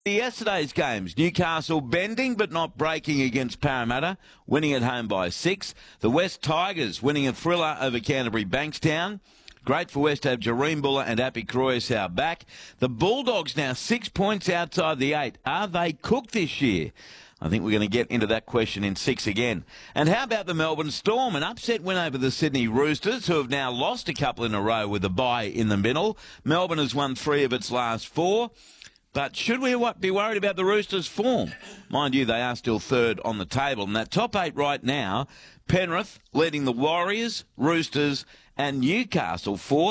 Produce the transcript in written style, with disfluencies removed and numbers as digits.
Yesterday's games, Newcastle bending but not breaking against Parramatta, winning at home by 6. The West Tigers winning a thriller over Canterbury Bankstown. Great for West to have Jareem Buller and Api Koroisau back. The Bulldogs now 6 points outside the 8. Are they cooked this year? I think we're going to get into that question in 6 again. And how about the Melbourne Storm? An upset win over the Sydney Roosters, who have now lost a couple in a row with a bye in the middle. Melbourne has won 3 of its last 4. But should we be worried about the Roosters' form? Mind you, they are still third on the table. And that top 8 right now, Penrith leading the Warriors, Roosters and Newcastle 4th.